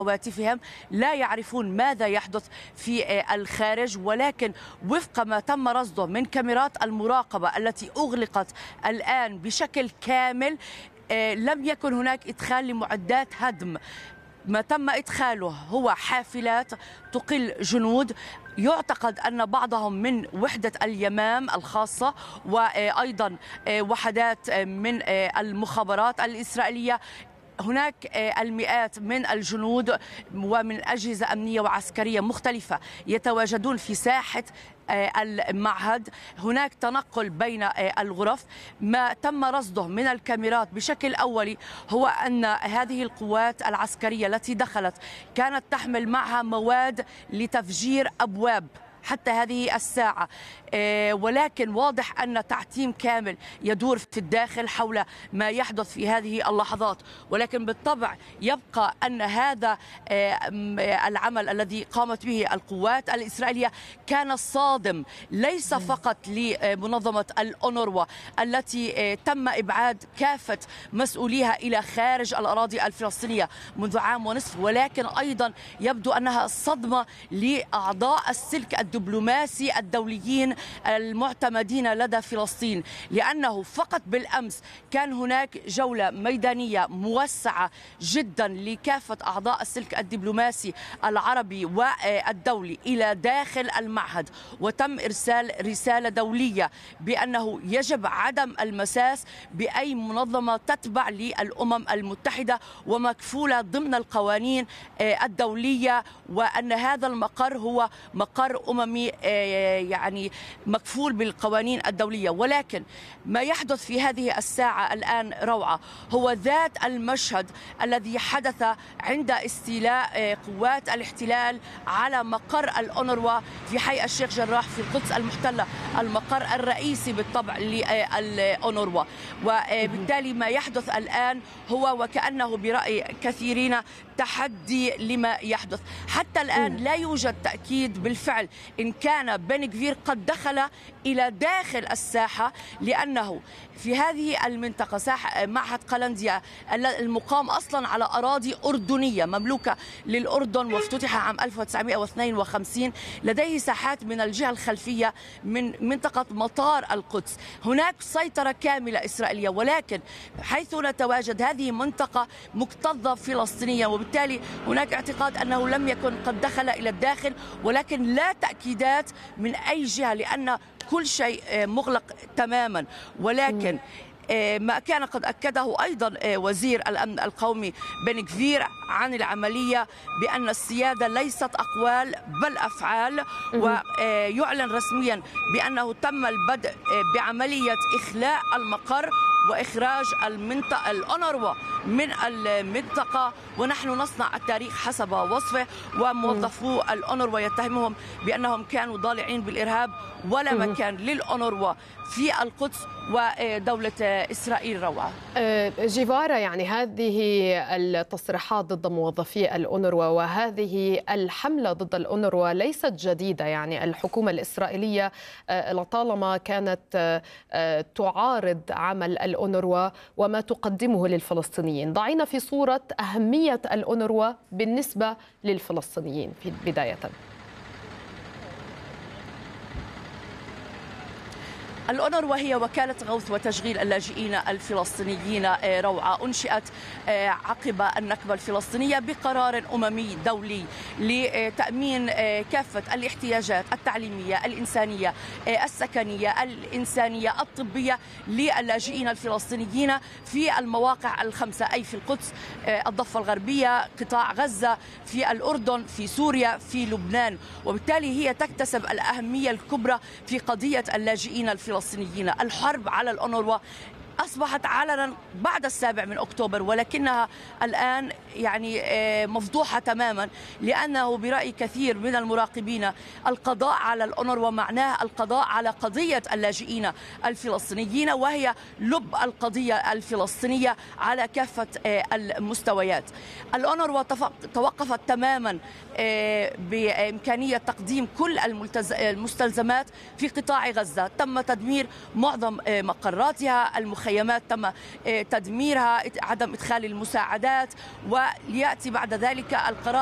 هواتفهم لا يعرفون ماذا يحدث في الخارج، ولكن وفق ما تم رصده من كاميرات المراقبة التي أغلقت الآن بشكل كامل لم يكن هناك إدخال لمعدات هدم. ما تم إدخاله هو حافلات تقل جنود، يعتقد أن بعضهم من وحدة اليمام الخاصة وأيضا وحدات من المخابرات الإسرائيلية. هناك المئات من الجنود ومن أجهزة أمنية وعسكرية مختلفة يتواجدون في ساحة المعهد. هناك تنقل بين الغرف. ما تم رصده من الكاميرات بشكل أولي هو أن هذه القوات العسكرية التي دخلت كانت تحمل معها مواد لتفجير أبواب حتى هذه الساعة، ولكن واضح أن تعتيم كامل يدور في الداخل حول ما يحدث في هذه اللحظات. ولكن بالطبع يبقى أن هذا العمل الذي قامت به القوات الإسرائيلية كان صادم، ليس فقط لمنظمة الأونروا التي تم إبعاد كافة مسؤوليها إلى خارج الأراضي الفلسطينية منذ عام ونصف، ولكن أيضا يبدو أنها صدمة لأعضاء السلك الدبلوماسي الدوليين المعتمدين لدى فلسطين، لأنه فقط بالأمس كان هناك جولة ميدانية موسعة جدا لكافة أعضاء السلك الدبلوماسي العربي والدولي إلى داخل المعهد، وتم إرسال رسالة دولية بأنه يجب عدم المساس بأي منظمة تتبع للأمم المتحدة ومكفولة ضمن القوانين الدولية، وأن هذا المقر هو مقر أممي يعني مكفول بالقوانين الدولية. ولكن ما يحدث في هذه الساعة الآن روعة هو ذات المشهد الذي حدث عند استيلاء قوات الاحتلال على مقر الأونروا في حي الشيخ جراح في القدس المحتلة، المقر الرئيسي بالطبع للأونروا. وبالتالي ما يحدث الآن هو وكأنه برأي كثيرين تحدي لما يحدث. حتى الآن لا يوجد تأكيد بالفعل إن كان بن غفير قد دخل إلى داخل الساحة، لأنه في هذه المنطقة ساحة معهد قلنديا المقام أصلا على أراضي أردنية مملوكة للأردن وافتتح عام 1952، لديه ساحات من الجهة الخلفية من منطقة مطار القدس. هناك سيطرة كاملة إسرائيلية، ولكن حيث نتواجد هذه منطقة مكتظة فلسطينية، وبالتالي هناك اعتقاد أنه لم يكن قد دخل إلى الداخل، ولكن لا تأكيدات من أي جهة لأن كل شيء مغلق تماما. ولكن ما كان قد أكده أيضا وزير الأمن القومي بن غفير عن العملية بأن السيادة ليست أقوال بل أفعال، ويعلن رسميا بأنه تم البدء بعملية إخلاء المقر وإخراج الأونروا من المنطقة، ونحن نصنع التاريخ حسب وصفه. وموظفو الأونروا يتهمهم بأنهم كانوا ضالعين بالإرهاب، ولا مكان للأونروا في القدس ودولة إسرائيل. روعة جيفارا، يعني هذه التصريحات ضد موظفي الأونروا وهذه الحملة ضد الأونروا ليست جديدة، يعني الحكومة الإسرائيلية لطالما كانت تعارض عمل الأونروا وما تقدمه للفلسطينيين. ضعينا في صورة أهمية الأونروا بالنسبة للفلسطينيين بداية. الأونروا هي وكالة غوث وتشغيل اللاجئين الفلسطينيين. روعة أنشئت عقب النكبة الفلسطينية بقرار أممي دولي لتأمين كافة الاحتياجات التعليمية الإنسانية السكنية الإنسانية الطبية للاجئين الفلسطينيين في المواقع الخمسة، أي في القدس، الضفة الغربية، قطاع غزة، في الأردن، في سوريا، في لبنان. وبالتالي هي تكتسب الأهمية الكبرى في قضية اللاجئين الفلسطينيين. الحرب على الأونروا أصبحت علنا بعد 7 أكتوبر، ولكنها الآن يعني مفضوحة تماما، لأنه برأي كثير من المراقبين القضاء على الأونروا معناه القضاء على قضية اللاجئين الفلسطينيين، وهي لب القضية الفلسطينية على كافة المستويات. الأونروا توقفت تماما بإمكانية تقديم كل المستلزمات في قطاع غزة. تم تدمير معظم مقراتها، المخيمات المخيمات تم تدميرها، عدم إدخال المساعدات، وليأتي بعد ذلك القرار